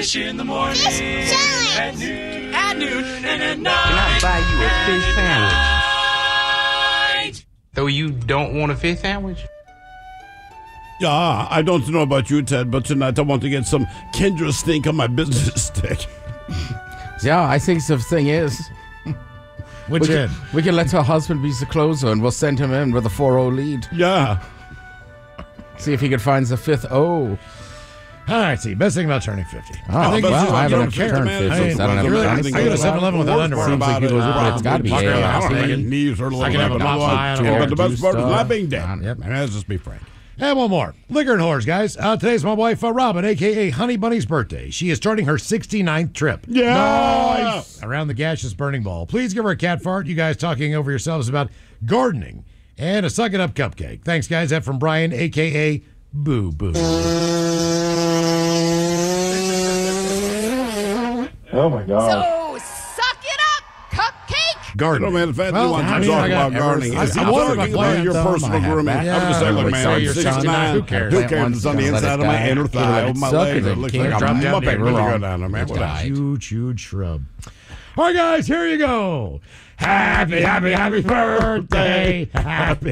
Fish in the morning. Fish sandwich. At noon. At noon. And at night. Can I buy you a fish sandwich? Though you don't want a fish sandwich? Yeah, I don't know about you, Ted, but tonight I want to get some Kendra stink on my business stick. Yeah, I think the thing is, Which end? we can let her husband be the closer, and we'll send him in with a 4-0 lead. Yeah. See if he can find the fifth O. All right, see, best thing about turning 50. Oh, I think well, it's just, I you don't haven't care. turned I 50, mean, so I don't you know. really- I I think go to 7-Eleven with an underwear. Seems like he goes, it's gotta be I don't know, A. your knees hurt a little I can have bit, a pot pie on a but the best juice part is stuff. not being dead. Yep. And let's just be frank. And one more. Liquor and Whores, guys. Today's my wife, Robin, a.k.a. Honey Bunny's birthday. She is starting her 69th trip. Yeah. Nice. Around the gaseous burning ball. Please give her a cat fart. You guys talking over yourselves about gardening. And a suck it up cupcake. Thanks, guys. That from Brian, a.k.a. Boo Boo. Oh my God. So, suck it up, cupcake. Gardening. No, man, if you Well, want I to mean, talk I got- about gardening, I if see you're one of talking my about plants, your I personal have grooming, that. I'm just saying, Yeah, look, say man, I'm you're 69. Who cares? Who cares? It's on the inside of my inner thigh, over my leg. It looks like Drop I'm down muppet dead. really Wrong. good down there, man. It's What died. Huge shrub. All right, guys, here you go. Happy birthday. Happy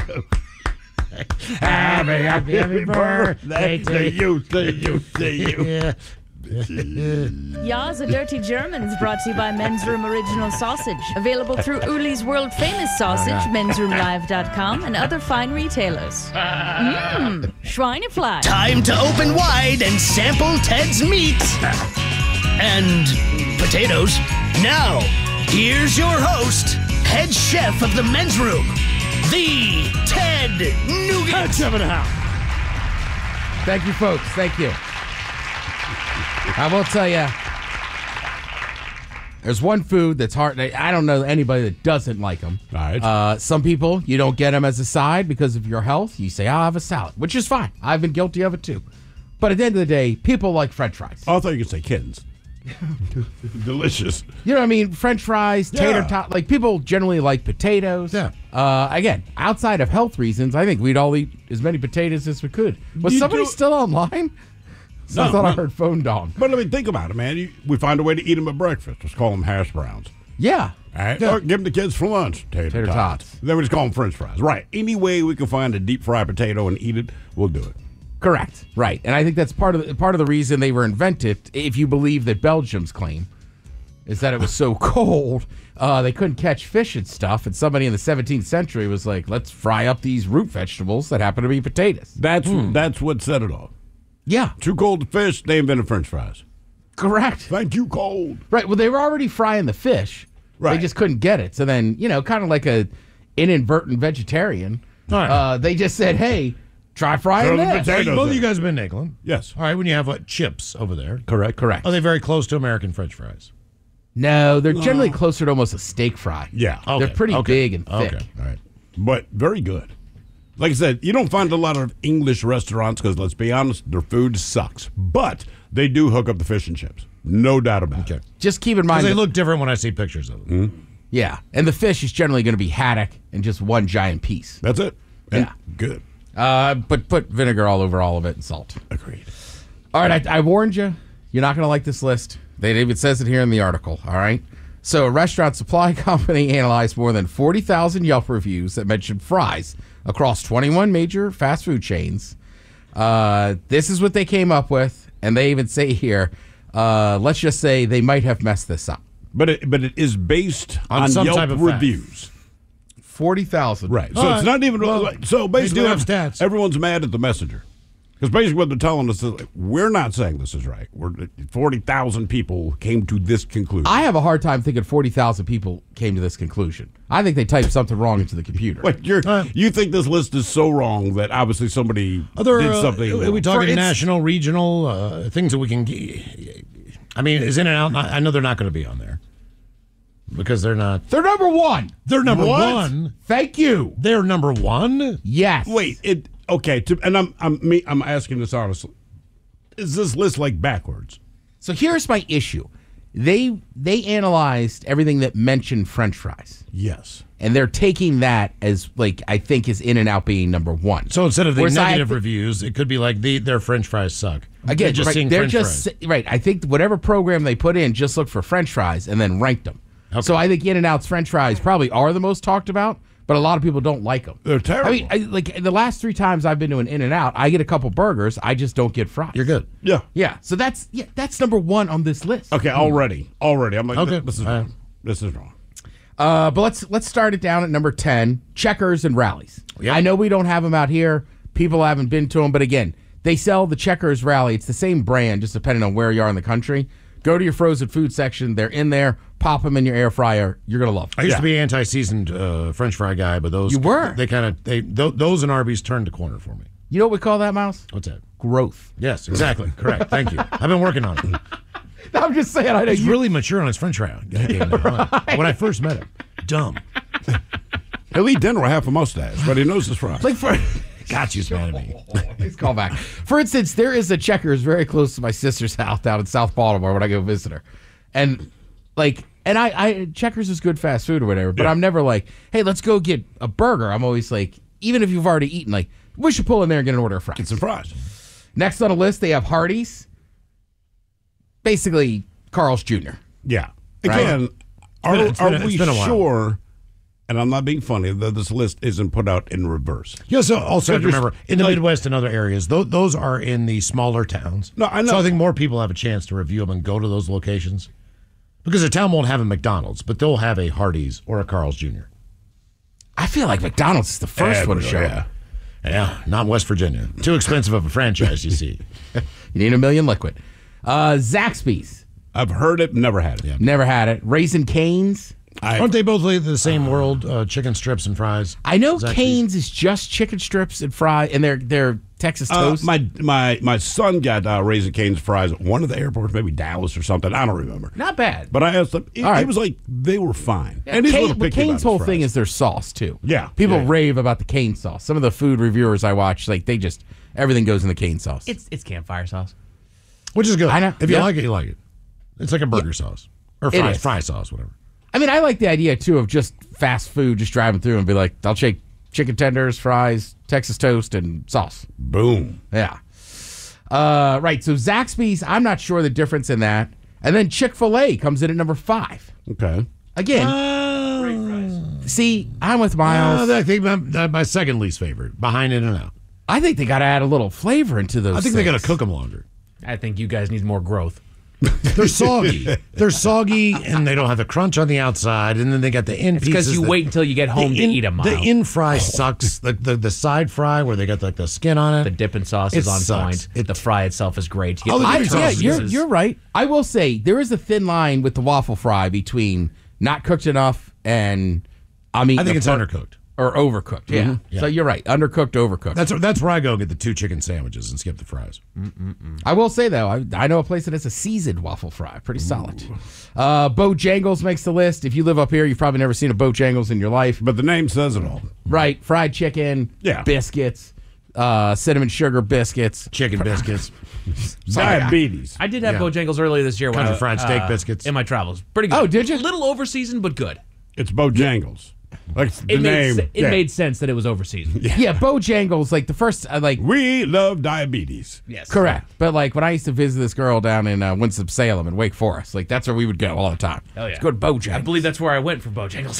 birthday to you. Yeah. Ya's a Dirty German is brought to you by Men's Room Original Sausage. Available through Uli's World Famous Sausage, mensroomlive.com, and other fine retailers. Schweinefly. Time to open wide and sample Ted's meat and potatoes. Now, here's your host, head chef of the Men's Room, the Ted Nugent. Thank you, folks. Thank you. I will tell you, there's one food that's hard. I don't know anybody that doesn't like them. All right. Some people, you don't get them as a side because of your health. You say, I'll have a salad, which is fine. I've been guilty of it too. But at the end of the day, people like French fries. I thought you could say kittens. Delicious. You know what I mean? French fries, tater tot. Like, people generally like potatoes. Yeah. Again, outside of health reasons, I think we'd all eat as many potatoes as we could. Was You somebody do- still online? I thought I heard phone dong. But I mean, think about it, man. We find a way to eat them at breakfast. Just call them hash browns. Yeah. All right. Or give them to kids for lunch. Tater tots. Then we just call them French fries. Right. Any way we can find a deep fried potato and eat it, we'll do it. Correct. Right. And I think that's part of the reason they were invented, if you believe that Belgium's claim, is that it was so cold, they couldn't catch fish and stuff, and somebody in the 17th century was like, let's fry up these root vegetables that happen to be potatoes. That's what set it off. Yeah. Too cold to fish, they invented French fries. Correct. Thank you, cold. Right. Well, they were already frying the fish. Right. They just couldn't get it. So then, kind of like a inadvertent vegetarian, they just said, hey, try frying Throw the this. potatoes Both of in. you guys have been to England. Yes. All right, when you have chips over there, Correct. Correct. are they very close to American French fries? No, they're generally closer to almost a steak fry. Yeah. Okay, They're pretty okay, big and thick. Okay, all right. But very good. Like I said, you don't find a lot of English restaurants because, let's be honest, their food sucks. But they do hook up the fish and chips. No doubt about it. Just keep in Because mind. they that- look different when I see pictures of them. Yeah. And the fish is generally going to be haddock and just one giant piece. That's it. And Yeah. Good. But put vinegar all over all of it and salt. Agreed. All right, I warned you. You're not going to like this list. It even says it here in the article, all right? So a restaurant supply company analyzed more than 40,000 Yelp reviews that mentioned fries across 21 major fast food chains. This is what they came up with, and they even say here, let's just say they might have messed this up. But it is based On on some Yelp type of fact. reviews. 40,000. Right. So All it's right. not even. Well, so basically, they do have stats. Everyone's mad at the messenger. Because basically what they're telling us is, like, we're not saying this is right. 40,000 people came to this conclusion. I have a hard time thinking 40,000 people came to this conclusion. I think they typed something wrong into the computer. Wait, you think this list is so wrong that obviously somebody did something Are we wrong. talking national, regional, things that we can... I mean, is In-N-Out... I know they're not going to be on there. Because they're not... They're number one. They're number What? one. Thank you. They're number one? Yes. Wait, I'm asking this honestly. Is this list like backwards? So here's my issue. They analyzed everything that mentioned French fries. Yes. And they're taking that as, like, I think is In-N-Out being number one. So instead of the Whereas negative reviews, it could be like their French fries suck. Again, just seeing they're French just fries. right. I think whatever program they put in just looked for French fries and then ranked them. Okay. So I think In-N-Out's French fries probably are the most talked about, but a lot of people don't like them. They're terrible. I mean, like the last 3 times I've been to an In-N-Out, I get a couple burgers. I just don't get fries. You're good. Yeah. Yeah. So that's number 1 on this list. Okay, already. I'm like, Okay. this is wrong. This is wrong. But let's start it down at number 10. Checkers and Rallies. Yeah. I know we don't have them out here. People haven't been to them, but again, they sell the Checkers Rally. It's the same brand, just depending on where you are in the country. Go to your frozen food section. They're in there. Pop them in your air fryer. You're gonna love them. I used to be anti-seasoned French fry guy, but those You were? Those and Arby's turned the corner for me. You know what we call that, Mouse? What's that? Growth. Yes, exactly. Correct. Thank you. I've been working on it. I'm just saying. I know He's really mature on his French fry game now. When I first met him, dumb. He'll eat dinner with half a mustache, but he knows his fries. like for. Got you, mad at me. Please call back. For instance, there is a Checkers very close to my sister's house down in South Baltimore when I go visit her, and I Checkers is good fast food or whatever, but Yeah. I'm never like, hey, let's go get a burger. I'm always like, even if you've already eaten, like, we should pull in there and get an order of fries. Get some fries. Next on the list, they have Hardee's, basically Carl's Jr. Yeah. Right. Again, It's are been we a while. sure, and I'm not being funny, that this list isn't put out in reverse? You also have to just, remember, in the like- Midwest and other areas, those are in the smaller towns. No, I know. So I think more people have a chance to review them and go to those locations. Because a town won't have a McDonald's, but they'll have a Hardee's or a Carl's Jr. I feel like McDonald's is the first one to show. Yeah. Yeah, not West Virginia. Too expensive of a franchise, you see. You need $1 million liquid. Zaxby's, I've heard it, never had it. never had it. Raisin Cane's. Aren't they both the same world, chicken strips and fries? I know Zaxby's? Cane's is just chicken strips and fries, and they're Texas toast. My son got Raising Cane's fries at one of the airports, maybe Dallas or something. I don't remember. Not bad. But I asked him. He All right. was like, they were fine. And he's a little But picky about Cane's his whole fries. thing is their sauce too. Yeah. People Yeah. rave about the cane sauce. Some of the food reviewers I watch, like they just everything goes in the cane sauce. It's campfire sauce. Which is good. I know. If you Yeah. like it, you like it. It's like a burger sauce. Or It is. fry sauce, whatever. I mean, I like the idea too of just fast food, just driving through and be like, I'll take chicken tenders, fries, Texas toast, and sauce. Boom. Yeah. Right. So Zaxby's, I'm not sure the difference in that. And then Chick-fil-A comes in at number 5. Okay. Again, see, I'm with Miles. I think my second least favorite, behind In-N-Out. I think they got to add a little flavor into those. I think they got to things. cook them longer. I think you guys need more growth. They're soggy. They're soggy, and they don't have the crunch on the outside, and then they got the in It's pieces. because you that- wait until you get home to eat them. The in fry sucks. The side fry where they got like the skin on it. The dipping sauce It is on sucks. point. The fry itself is great. You Oh, get the the dipping Yeah, sauce is- you're right. I will say there is a thin line with the waffle fry between not cooked enough and I think it's undercooked. or overcooked. Yeah. Yeah. So you're right. Undercooked, overcooked. That's where I go get the 2 chicken sandwiches and skip the fries. I will say though, I know a place that has a seasoned waffle fry. Pretty solid. Bojangles makes the list. If you live up here, you've probably never seen a Bojangles in your life. But the name says it all. Right. Fried chicken, Yeah. biscuits, cinnamon sugar biscuits. Chicken biscuits. Diabetes. I did have Yeah. Bojangles earlier this year. when Country I- fried steak biscuits. in my travels. Pretty good. Oh, did you? A little overseasoned, but good. It's Bojangles. Like the It name. made sense that it was overseasoned. Yeah, Bojangles, like the first, We love diabetes. Yes. correct. But like when I used to visit this girl down in Winston-Salem in Wake Forest, like that's where we would go all the time. Oh, yeah. Let's go to Bojangles. I believe that's where I went for Bojangles.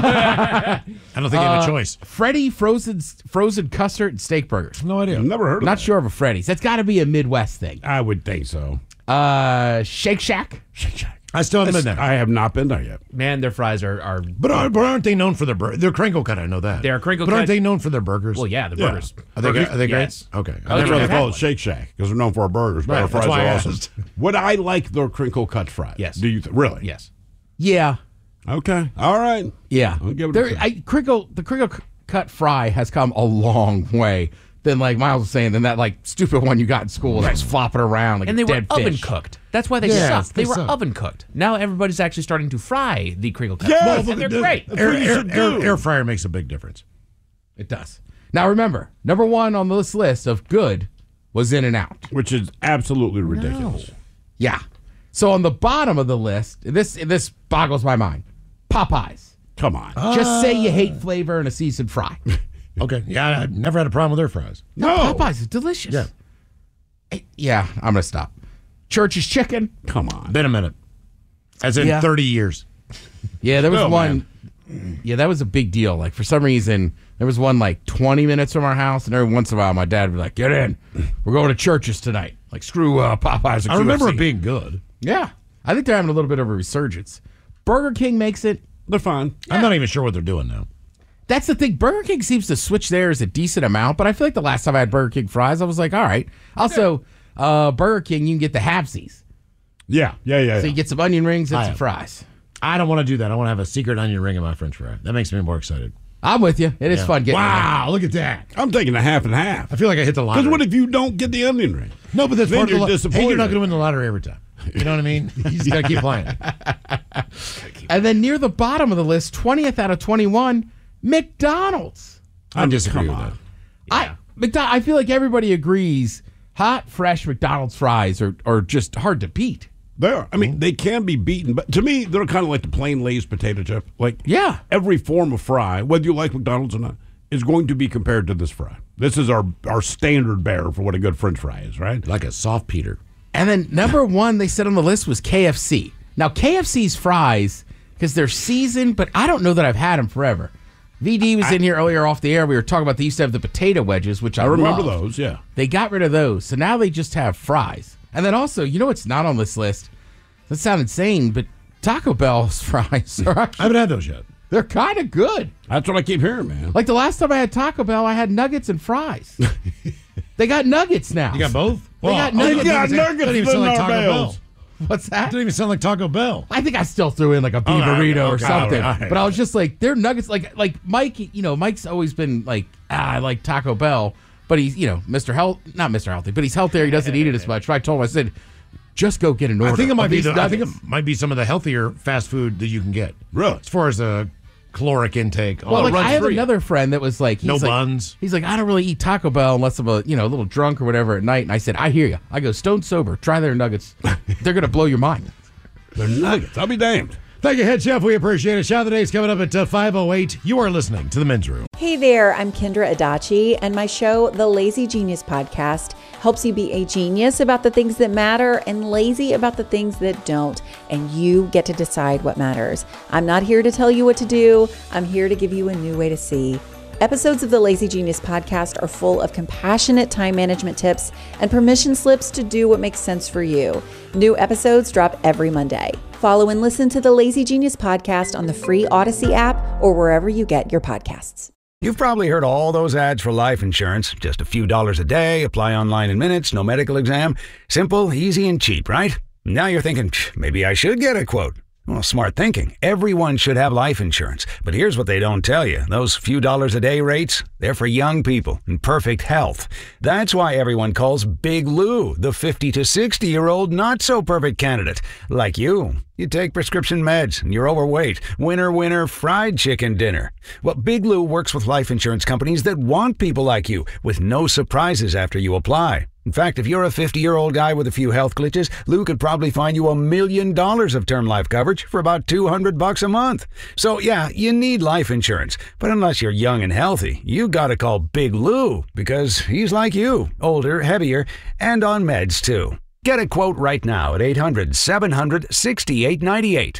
I don't think you have a choice. Freddy frozen custard and steak burgers. No idea. I've never heard of Not that. sure of a Freddy's. That's got to be a Midwest thing. I would think so. Shake Shack. Shake Shack. I still haven't been there. I have not been there yet. Man, their fries are But aren't they known for their burgers? They're crinkle cut, I know that. They're crinkle But aren't cut. they known for their burgers? well, yeah, the Yeah. burgers. Are they great? Yes. Okay. Oh, I've That's never why they had call one. it Shake Shack, because they're known for our burgers. But Right, our that's fries why are I awesome. asked. Would I like their crinkle cut fries? Yes. Do you really? Yes. Yeah. Okay. All right. Yeah. I'll give it a try. The crinkle cut fry has come a long way than like Miles was saying, than that like stupid one you got in school that was flopping around like And a they were dead oven fish. cooked. That's why they Yeah, sucked. They they were suck. oven cooked. Now everybody's actually starting to fry the crinkle cut. Yes, fries, well, and they're the- great. That's what you should do. Air fryer makes a big difference. It does. Now remember, number 1 on this list of good was In-N-Out. Which is absolutely ridiculous. Yeah. So on the bottom of the list, this boggles my mind. Popeyes. Come on. Just say you hate flavor in a seasoned fry. Okay. Yeah, I've never had a problem with their fries. no. Popeyes is delicious. Yeah. Yeah, I'm going to stop. Church's Chicken. Come on. Been a minute. As in 30 years. Yeah, there was Oh, one. Yeah, that was a big deal. Like, for some reason, there was one like 20 minutes from our house, and every once in a while, my dad would be like, "Get in. We're going to Church's tonight." Like, screw Popeyes. I remember it being good. Yeah. I think they're having a little bit of a resurgence. Burger King makes it. They're fine. I'm not even sure what they're doing now. That's the thing. Burger King seems to switch theirs a decent amount, but I feel like the last time I had Burger King fries, I was like, all right. Also, Burger King, you can get the halvesies. Yeah. So you get some onion rings and some fries. I don't want to do that. I want to have a secret onion ring in my French fry. That makes me more excited. I'm with you. It is fun getting Wow, look at that. I'm taking a half and half. I feel like I hit the lottery. Because what if you don't get the onion ring? No, but that's Then part of you're the disappointed. Hey, you're not going to win the lottery every time. You know what I mean? You just got to keep playing. And then near the bottom of the list, 20th out of 21, McDonald's. I disagree come with that. on. I feel like everybody agrees hot, fresh McDonald's fries are just hard to beat. They are. I mean, they can be beaten, but to me, they're kind of like the plain Lay's potato chip. Like, Yeah. every form of fry, whether you like McDonald's or not, is going to be compared to this fry. This is our standard bearer for what a good French fry is, right? Like a soft Peter. And then number one they said on the list was KFC. Now, KFC's fries, because they're seasoned, but I don't know that I've had them forever. VD was in here earlier off the air. We were talking about they used to have the potato wedges, which I remember love. those, yeah. They got rid of those. So now they just have fries. And then also, you know what's not on this list? That sounds insane, but Taco Bell's fries are I actually, haven't had those yet. they're kind of good. That's what I keep hearing, man. Like the last time I had Taco Bell, I had nuggets and fries. They got nuggets now. You got both? They got nuggets. They got nuggets Doesn't even in sound like our Taco bells. Bell. What's that? Doesn't even sound like Taco Bell. I think I still threw in like a beef burrito or okay, something. all right. But I was just like, they're nuggets. Like Mike, Mike's always been like, I like Taco Bell, but he's, not Mr. Healthy, but he's healthier. He doesn't eat it as much. But I told him, I said, just go get an order. I think it might of be. these I think nuggets. it might be some of the healthier fast food that you can get. Really? As far as the caloric intake. Well, like runs I have free. another friend that was like, No buns. He's like, I don't really eat Taco Bell unless I'm a little drunk or whatever at night. And I said, I hear you. I go stone sober. Try their nuggets. They're gonna blow your mind. They're nuggets. I'll be damned. Thank you, Head Chef. We appreciate it. Shot of the Day is coming up at 5:08. You are listening to The Men's Room. Hey there, I'm Kendra Adachi, and my show, The Lazy Genius Podcast, helps you be a genius about the things that matter and lazy about the things that don't, and you get to decide what matters. I'm not here to tell you what to do. I'm here to give you a new way to see. Episodes of the Lazy Genius Podcast are full of compassionate time management tips and permission slips to do what makes sense for you. New episodes drop every Monday. Follow and listen to the Lazy Genius Podcast on the free Odyssey app or wherever you get your podcasts. You've probably heard all those ads for life insurance. Just a few dollars a day, apply online in minutes, no medical exam. Simple, easy, and cheap, right? Now you're thinking, maybe I should get a quote. Well, smart thinking. Everyone should have life insurance. But here's what they don't tell you. Those few dollars a day rates, they're for young people in perfect health. That's why everyone calls Big Lou the 50 to 60-year-old not-so-perfect candidate. Like you. You take prescription meds and you're overweight. Winner, winner, fried chicken dinner. Well, Big Lou works with life insurance companies that want people like you with no surprises after you apply. In fact, if you're a 50-year-old guy with a few health glitches, Lou could probably find you $1 million of term life coverage for about $200 a month. So yeah, you need life insurance. But unless you're young and healthy, you gotta call Big Lou because he's like you, older, heavier, and on meds too. Get a quote right now at 800-700-6898,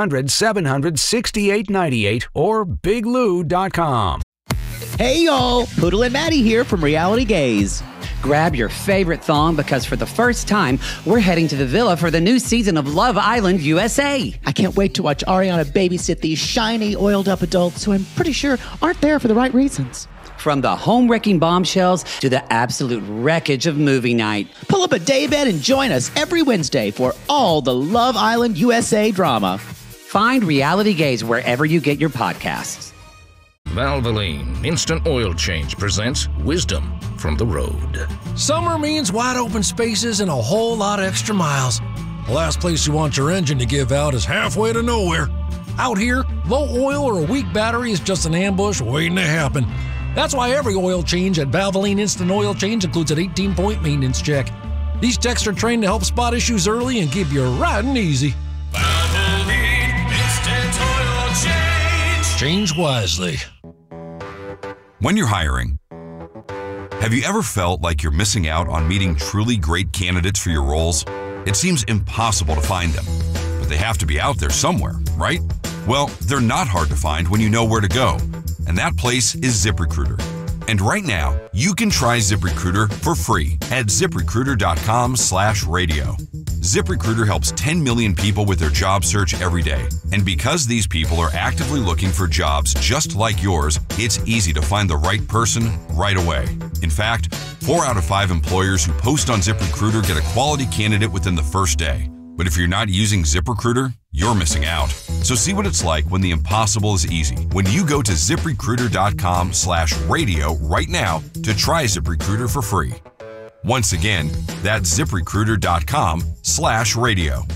800-700-6898, or biglou.com. Hey y'all, Poodle and Maddie here from Reality Gaze. Grab your favorite thong because for the first time, we're heading to the villa for the new season of Love Island USA. I can't wait to watch Ariana babysit these shiny, oiled-up adults who I'm pretty sure aren't there for the right reasons. From the home-wrecking bombshells to the absolute wreckage of movie night. Pull up a daybed and join us every Wednesday for all the Love Island USA drama. Find Reality Gaze wherever you get your podcasts. Valvoline Instant Oil Change presents Wisdom from the Road. Summer means wide open spaces and a whole lot of extra miles. The last place you want your engine to give out is halfway to nowhere. Out here, low oil or a weak battery is just an ambush waiting to happen. That's why every oil change at Valvoline Instant Oil Change includes an 18-point maintenance check. These techs are trained to help spot issues early and keep you riding easy. Valvoline Instant Oil Change. Change wisely. When you're hiring, Have you ever felt like you're missing out on meeting truly great candidates for your roles? It seems impossible to find them, but they have to be out there somewhere, right? Well, they're not hard to find when you know where to go, and that place is ZipRecruiter. And right now, you can try ZipRecruiter for free at ZipRecruiter.com/radio. ZipRecruiter helps 10 million people with their job search every day. And because these people are actively looking for jobs just like yours, it's easy to find the right person right away. In fact, 4 out of 5 employers who post on ZipRecruiter get a quality candidate within the first day. But if you're not using ZipRecruiter, you're missing out. So see what it's like when the impossible is easy. When you go to ZipRecruiter.com/radio right now to try ZipRecruiter for free. Once again, that's ZipRecruiter.com/radio.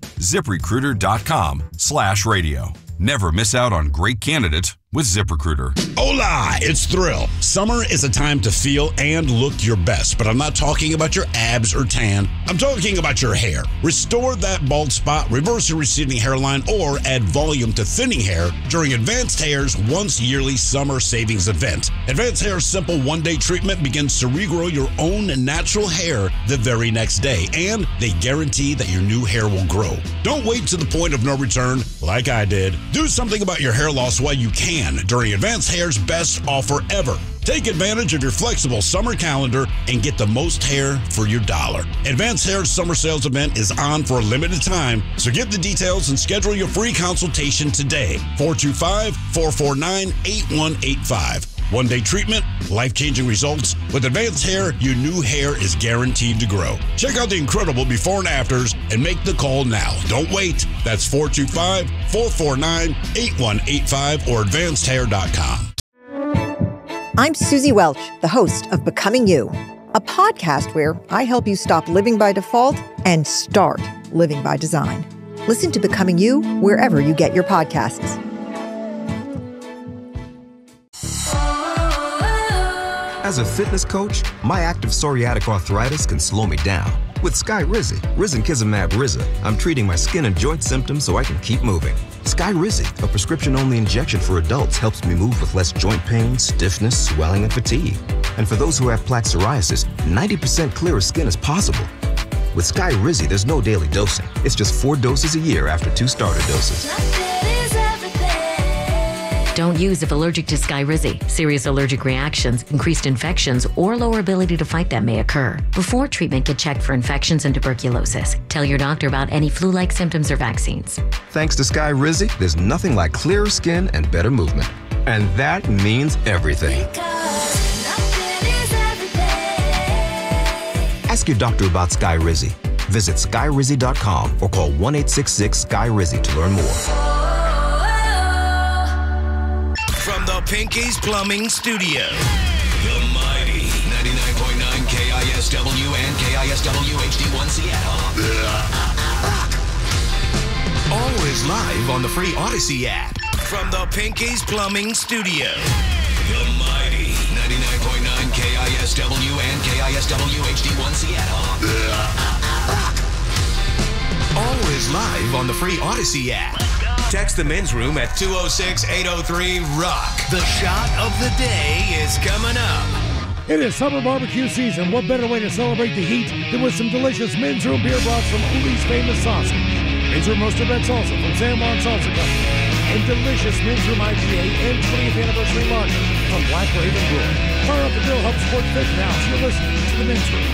ZipRecruiter.com/radio. Never miss out on great candidates with ZipRecruiter. Hola, it's Thrill. Summer is a time to feel and look your best, but I'm not talking about your abs or tan. I'm talking about your hair. Restore that bald spot, reverse your receding hairline, or add volume to thinning hair during Advanced Hair's once yearly summer savings event. Advanced Hair's simple one-day treatment begins to regrow your own natural hair the very next day, and they guarantee that your new hair will grow. Don't wait to the point of no return like I did. Do something about your hair loss while you can during Advanced Hair's best offer ever. Take advantage of your flexible summer calendar and get the most hair for your dollar. Advanced Hair's summer sales event is on for a limited time, so get the details and schedule your free consultation today. 425-449-8185. One-day treatment, life-changing results. With Advanced Hair, your new hair is guaranteed to grow. Check out the incredible before and afters and make the call now. Don't wait. That's 425-449-8185 or advancedhair.com. I'm Susie Welch, the host of Becoming You, a podcast where I help you stop living by default and start living by design. Listen to Becoming You wherever you get your podcasts. As a fitness coach, my active psoriatic arthritis can slow me down. With Skyrizi, risankizumab Riza, I'm treating my skin and joint symptoms so I can keep moving. Skyrizi, a prescription-only injection for adults, helps me move with less joint pain, stiffness, swelling, and fatigue. And for those who have plaque psoriasis, 90% clearer skin is possible. With Skyrizi, there's no daily dosing. It's just 4 doses a year after 2 starter doses. Don't use if allergic to Skyrizi. Serious allergic reactions, increased infections, or lower ability to fight them may occur. Before treatment, get checked for infections and tuberculosis. Tell your doctor about any flu-like symptoms or vaccines. Thanks to Skyrizi, there's nothing like clearer skin and better movement. And that means everything. Ask your doctor about Skyrizi. Visit Skyrizi.com or call 1-866-SKY-RIZZI to learn more. From the Pinky's Plumbing Studio, the mighty 99.9 KISW and KISW HD1 Seattle. Always live on the free Odyssey app. From the Pinky's Plumbing Studio, the mighty 99.9 KISW and KISW HD1 Seattle. Always live on the free Odyssey app. Text the men's room at 206-803-ROCK. The shot of the day is coming up. It is summer barbecue season. What better way to celebrate the heat than with some delicious men's room beer broths from Uli's famous sausage. Men's room roasted red salsa from San Juan Salsa Company. And delicious men's room IPA and 20th anniversary lager from Black Raven Brewery. Fire up the grill, help support Fish House. You're listening to the men's room.